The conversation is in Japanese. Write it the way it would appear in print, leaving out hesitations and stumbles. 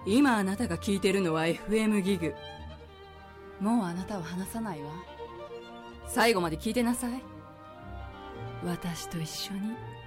今あなたが聞いてるのは FM ギグ。もうあなたを離さないわ。最後まで聞いてなさい。私と一緒に。